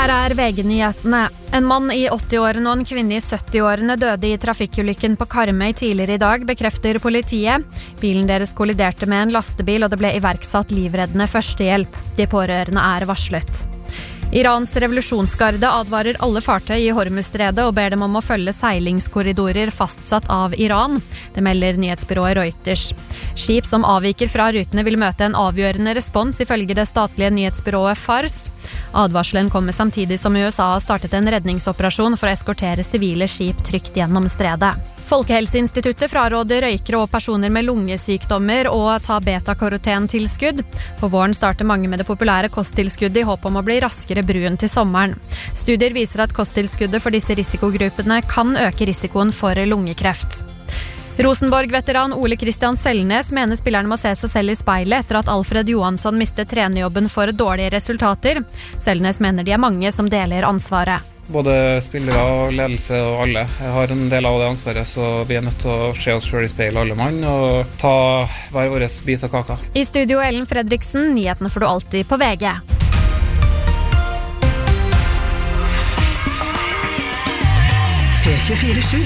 Her VG-nyhetene. En mann I 80-årene og en kvinne I 70-årene døde I trafikkulykken på Karmøy tidligere I dag, bekrefter politiet. Bilen deres kolliderte med en lastebil, og det ble iverksatt livreddende førstehjelp. De pårørende varslet. Irans revolusjonsgarde advarer alle fartøy I Hormuzstredet og ber dem om å følge seilingskorridorer fastsatt av Iran. Det melder nyhetsbyrået Reuters. Skip som avviker fra rutene vil møte en avgjørende respons ifølge det statlige nyhetsbyrået Fars. Advarselen kommer samtidig som USA har startet en redningsoperasjon for å eskortere sivile skip trygt gjennom stredet. Folkehelseinstituttet fraråder røykere og personer med lungesykdommer å ta beta-karoten-tilskudd. På våren starter mange med det populære kosttilskuddet I håp om å bli raskere brun til sommeren. Studier viser at kosttilskuddet for disse risikogruppene kan øke risikoen for lungekreft. Rosenborg-veteran Ole Kristian Selnes mener spillerne må se seg selv I speilet etter at Alfred Johansson mistet trenerjobben for dårlige resultater. Selnes mener de mange som deler ansvaret. Både spillere og ledelse og alle har en del av det ansvaret, så vi nødt til å se oss selv I speilet alle mann og ta hver våres bit av kaka. I studio Ellen Fredriksen, nyhetene får du alltid på VG. P24/7